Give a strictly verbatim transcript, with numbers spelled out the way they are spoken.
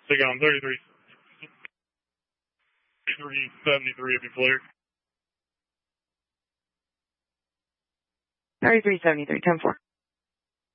Take on thirty-three. three seventy-three if you clear. thirty-three seventy-three, ten four.